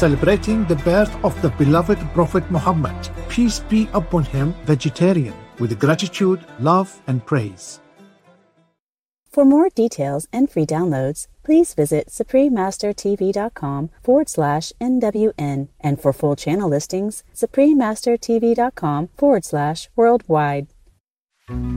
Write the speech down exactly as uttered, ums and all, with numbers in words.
celebrating the birth of the beloved Prophet Muhammad, peace be upon him, vegetarian, with gratitude, love, and praise. For more details and free downloads, please visit suprememastertv.com forward slash NWN. And for full channel listings, suprememastertv.com forward slash worldwide.